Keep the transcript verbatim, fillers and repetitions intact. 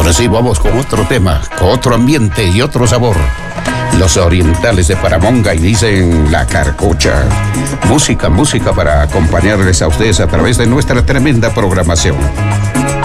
Ahora sí, vamos con otro tema, con otro ambiente y otro sabor. Los orientales de Paramonga y dicen La Carcocha. Música, música para acompañarles a ustedes a través de nuestra tremenda programación.